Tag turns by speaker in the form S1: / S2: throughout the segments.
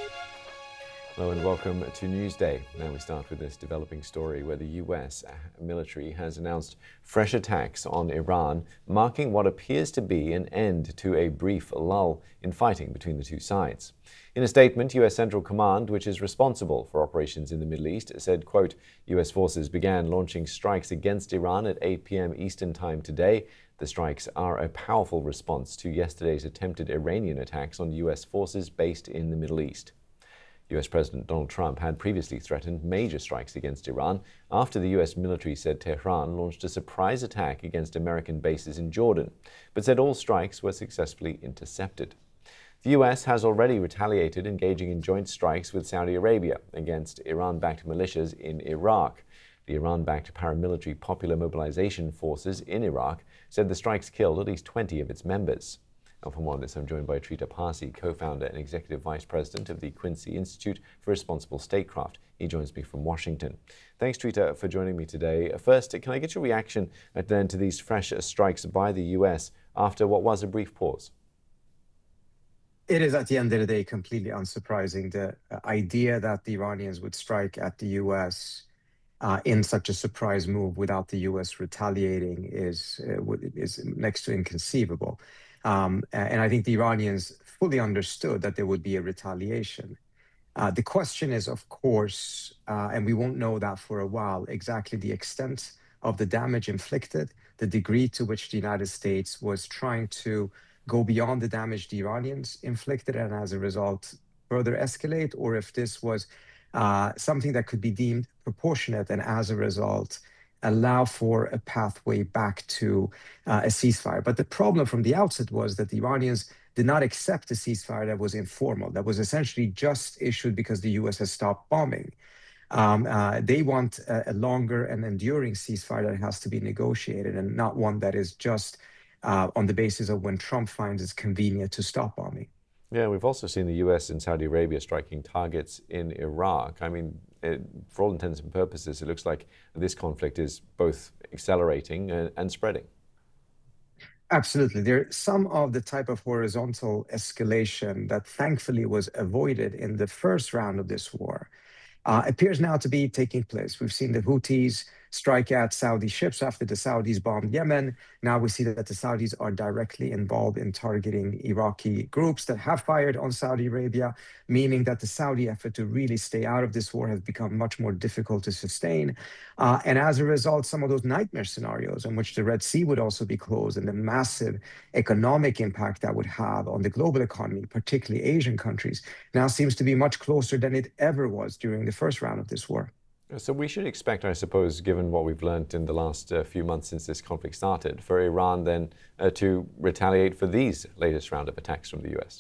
S1: Hello and welcome to Newsday. Now we start with this developing story where the US military has announced fresh attacks on Iran, marking what appears to be an end to a brief lull in fighting between the two sides. In a statement, US Central Command, which is responsible for operations in the Middle East, said, quote, US forces began launching strikes against Iran at 8 p.m. Eastern Time today. The strikes are a powerful response to yesterday's attempted Iranian attacks on US forces based in the Middle East. US President Donald Trump had previously threatened major strikes against Iran after the US military said Tehran launched a surprise attack against American bases in Jordan, but said all strikes were successfully intercepted. The US has already retaliated, engaging in joint strikes with Saudi Arabia against Iran-backed militias in Iraq. The Iran-backed paramilitary Popular Mobilization Forces in Iraq said the strikes killed at least 20 of its members. And for more on this, I'm joined by Trita Parsi, co-founder and executive vice president of the Quincy Institute for Responsible Statecraft. He joins me from Washington. Thanks, Trita, for joining me today. First, can I get your reaction then to these fresh strikes by the US after what was a brief pause?
S2: It is, at the end of the day, completely unsurprising. The idea that the Iranians would strike at the US in such a surprise move without the US retaliating is next to inconceivable. And I think the Iranians fully understood that there would be a retaliation. The question is, of course, and we won't know that for a while, exactly the extent of the damage inflicted, the degree to which the United States was trying to go beyond the damage the Iranians inflicted and as a result further escalate, or if this was something that could be deemed proportionate and as a result allow for a pathway back to a ceasefire. But the problem from the outset was that the Iranians did not accept a ceasefire that was informal, that was essentially just issued because the US has stopped bombing. They want a longer and enduring ceasefire that has to be negotiated and not one that is just on the basis of when Trump finds it's convenient to stop bombing.
S1: Yeah, we've also seen the US and Saudi Arabia striking targets in Iraq. I mean, for all intents and purposes, it looks like this conflict is both accelerating and spreading.
S2: Absolutely. Some of the type of horizontal escalation that thankfully was avoided in the first round of this war appears now to be taking place. We've seen the Houthis strike at Saudi ships after the Saudis bombed Yemen. Now we see that the Saudis are directly involved in targeting Iraqi groups that have fired on Saudi Arabia, meaning that the Saudi effort to really stay out of this war has become much more difficult to sustain. And as a result, some of those nightmare scenarios in which the Red Sea would also be closed and the massive economic impact that would have on the global economy, particularly Asian countries, now seems to be much closer than it ever was during the first round of this war.
S1: So we should expect, I suppose, given what we've learned in the last few months since this conflict started, for Iran then to retaliate for these latest round of attacks from the US.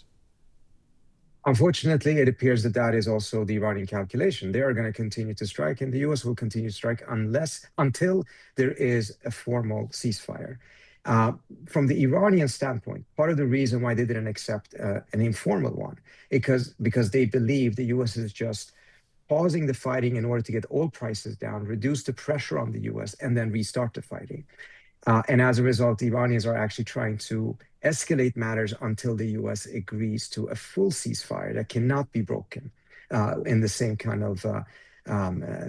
S2: Unfortunately, it appears that that is also the Iranian calculation. They are going to continue to strike, and the US will continue to strike until there is a formal ceasefire. From the Iranian standpoint, part of the reason why they didn't accept an informal one, because they believe the US is just pausing the fighting in order to get oil prices down, reduce the pressure on the US, and then restart the fighting. And as a result, the Iranians are actually trying to escalate matters until the US agrees to a full ceasefire that cannot be broken in the same kind of